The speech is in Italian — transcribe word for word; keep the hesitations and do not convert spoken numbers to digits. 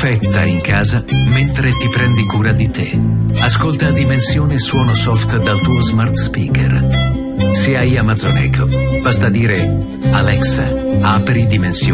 perfetta in casa mentre ti prendi cura di te. Ascolta Dimensione Suono Soft dal tuo smart speaker. Se hai Amazon Echo, basta dire Alexa, apri Dimensione